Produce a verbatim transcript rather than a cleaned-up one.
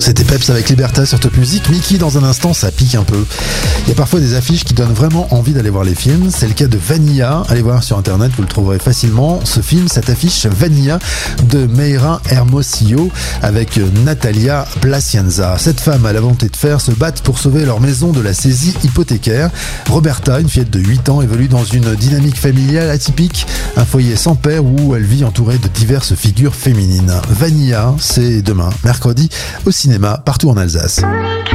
C'était Peps avec Liberta sur Top Music. Mickey, dans un instant, ça pique un peu. Il y a parfois des affiches qui donnent vraiment envie d'aller voir les films. C'est le cas de Vanilla. Allez voir sur internet, vous le trouverez facilement. Ce film, cette affiche Vanilla de Meira Hermosillo avec Natalia Placienza. Cette femme a la volonté de faire, se battent pour sauver leur maison de la saisie hypothécaire. Roberta, une fillette de huit ans, évolue dans une dynamique familiale atypique, un foyer sans père où elle vit entourée de diverses figures féminines. Vanilla, c'est demain, mercredi, au cinéma, partout en Alsace.